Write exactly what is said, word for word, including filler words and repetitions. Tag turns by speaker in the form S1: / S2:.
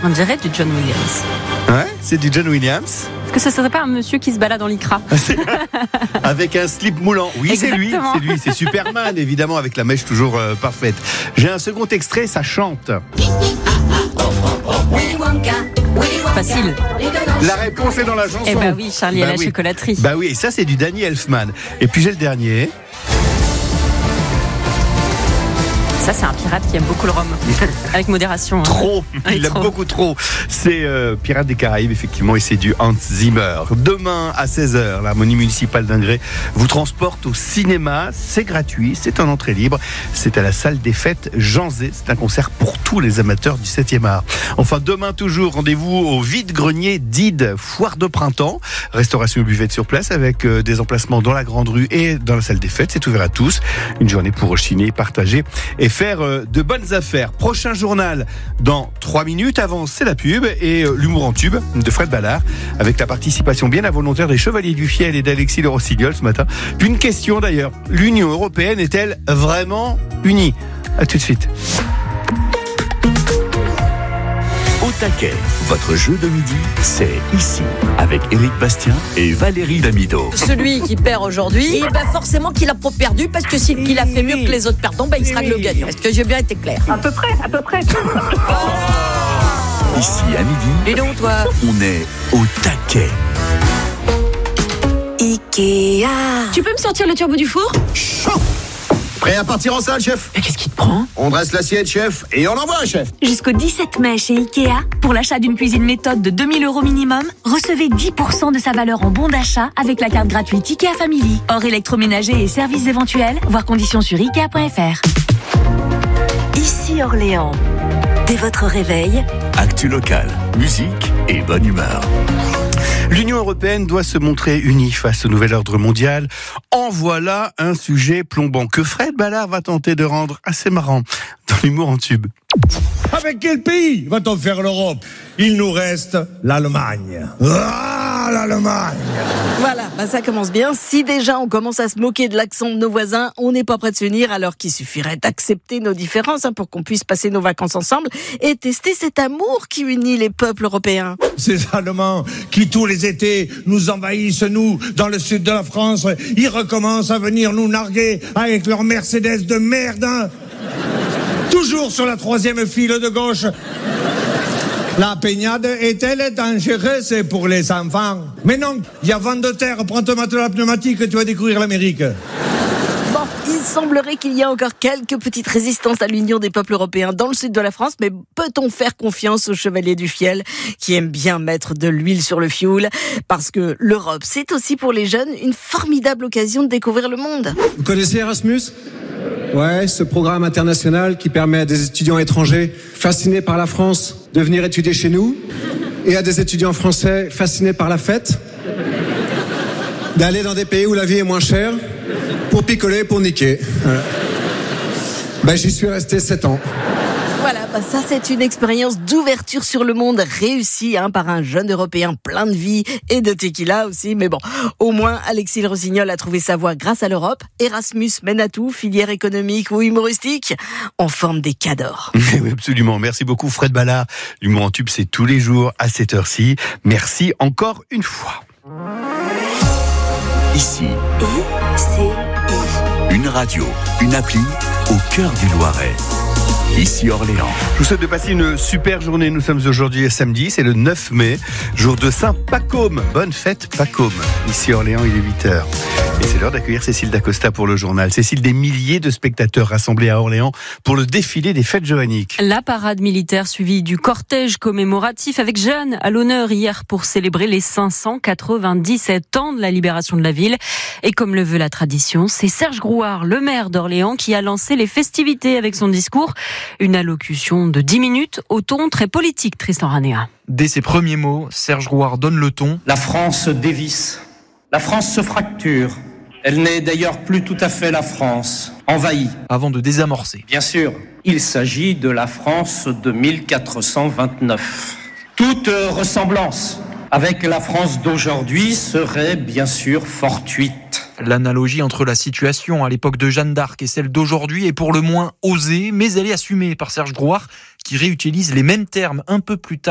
S1: On dirait du John Williams.
S2: Ouais, c'est du John Williams.
S1: Est-ce que ce serait pas un monsieur qui se balade dans l'I C R A
S2: avec un slip moulant? Oui, c'est lui, c'est lui, c'est Superman, évidemment, avec la mèche toujours euh, parfaite. J'ai un second extrait, ça chante.
S1: Facile.
S2: La réponse est dans la chanson.
S1: Eh bah oui, Charlie
S2: bah
S1: et la
S2: oui.
S1: chocolaterie.
S2: Bah oui, et ça c'est du Danny Elfman. Et puis j'ai le dernier.
S1: Ça, c'est un pirate qui aime beaucoup le rhum. Avec modération.
S2: Trop,
S1: Oui,
S2: il l'aime
S1: trop.
S2: beaucoup trop. C'est euh, Pirates des Caraïbes, effectivement, et c'est du Hans Zimmer. Demain à seize heures, l'harmonie municipale d'Ingré vous transporte au cinéma. C'est gratuit, c'est en entrée libre. C'est à la salle des fêtes Jean Zé. C'est un concert pour tous les amateurs du septième art. Enfin, demain toujours, rendez-vous au vide-grenier d'Ide, foire de printemps. Restauration et buvette sur place avec euh, des emplacements dans la grande rue et dans la salle des fêtes. C'est ouvert à tous. Une journée pour rechiner, partager et faire euh, de bonnes affaires. Prochain journal dans trois minutes. Avant, c'est la pub et euh, l'humour en tube de Fred Ballard avec la participation bien involontaire des Chevaliers du Fiel et d'Alexis Le Rossignol ce matin. Puis une question d'ailleurs. L'Union européenne est-elle vraiment unie? À tout de suite.
S3: Au taquet, votre jeu de midi, c'est ici, avec Éric Bastien et Valérie Damido.
S4: Celui qui perd aujourd'hui, eh ben forcément qu'il a pas perdu, parce que s'il qu'il a fait mieux que les autres perdants, ben il sera le gagnant. Est-ce que j'ai bien été clair?
S5: À peu près, à peu près.
S3: Ici à midi,
S4: Et donc toi,
S3: on est au taquet.
S4: Ikea. Tu peux me sortir le turbo du four?
S6: Prêt à partir en salle, chef?
S4: Mais qu'est-ce qui te prend?
S6: On dresse l'assiette, chef, et on envoie, chef.
S7: Jusqu'au dix-sept mai chez Ikea, pour l'achat d'une cuisine méthode de deux mille euros minimum, recevez dix pour cent de sa valeur en bon d'achat avec la carte gratuite Ikea Family. Hors électroménager et services éventuels, voir conditions sur ikea point f r. Ici Orléans. Dès votre réveil,
S3: Actu locale, musique et bonne humeur.
S2: L'Union européenne doit se montrer unie face au nouvel ordre mondial. En voilà un sujet plombant que Fred Ballard va tenter de rendre assez marrant dans l'humour en tube.
S8: Avec quel pays va-t-on faire l'Europe? Il nous reste l'Allemagne. Ah, l'Allemagne!
S4: Voilà, bah ça commence bien. Si déjà on commence à se moquer de l'accent de nos voisins, on n'est pas prêt de s'unir, alors qu'il suffirait d'accepter nos différences hein, pour qu'on puisse passer nos vacances ensemble et tester cet amour qui unit les peuples européens.
S8: Ces Allemands qui tous les étés nous envahissent, nous, dans le sud de la France, ils recommencent à venir nous narguer avec leur Mercedes de merde, hein. Toujours sur la troisième file de gauche. La baignade est-elle dangereuse pour les enfants? Mais non, il y a vent de terre, prends ton matelas pneumatique, tu vas découvrir l'Amérique.
S4: Bon, il semblerait qu'il y a encore quelques petites résistances à l'union des peuples européens dans le sud de la France, mais peut-on faire confiance aux Chevaliers du Fiel qui aiment bien mettre de l'huile sur le fioul? Parce que l'Europe, c'est aussi pour les jeunes une formidable occasion de découvrir le monde.
S9: Vous connaissez Erasmus ? Ouais, ce programme international qui permet à des étudiants étrangers fascinés par la France de venir étudier chez nous et à des étudiants français fascinés par la fête d'aller dans des pays où la vie est moins chère pour picoler, pour niquer. Voilà. Ben, j'y suis resté sept ans.
S4: Voilà, bah ça c'est une expérience d'ouverture sur le monde réussie hein, par un jeune Européen plein de vie et de tequila aussi. Mais bon, au moins Alexis Le Rossignol a trouvé sa voie grâce à l'Europe. Erasmus mène à tout, filière économique ou humoristique, on forme des cadors.
S2: Oui, absolument. Merci beaucoup Fred Ballard. L'humour en tube, c'est tous les jours à cette heure-ci. Merci encore une fois.
S3: Ici,
S7: I C I.
S3: une radio, une appli au cœur du Loiret. Ici Orléans.
S2: Je vous souhaite de passer une super journée. Nous sommes aujourd'hui samedi, c'est le neuf mai, jour de Saint-Pacôme. Bonne fête Pacôme. Ici Orléans, il est huit heures. Et c'est l'heure d'accueillir Cécile Dacosta pour le journal. Cécile, des milliers de spectateurs rassemblés à Orléans pour le défilé des fêtes johanniques.
S1: La parade militaire suivie du cortège commémoratif avec Jeanne à l'honneur hier pour célébrer les cinq cent quatre-vingt-dix-sept ans de la libération de la ville. Et comme le veut la tradition, c'est Serge Grouard, le maire d'Orléans, qui a lancé les festivités avec son discours. Une allocution de dix minutes au ton très politique, Tristan Ranéa.
S10: Dès ses premiers mots, Serge Grouard donne le ton.
S11: La France se dévisse. La France se fracture. Elle n'est d'ailleurs plus tout à fait la France, envahie.
S10: Avant de désamorcer.
S11: Bien sûr, il s'agit de la France de mille quatre cent vingt-neuf. Toute ressemblance avec la France d'aujourd'hui serait bien sûr fortuite.
S10: L'analogie entre la situation à l'époque de Jeanne d'Arc et celle d'aujourd'hui est pour le moins osée, mais elle est assumée par Serge Grouard, qui réutilise les mêmes termes un peu plus tard.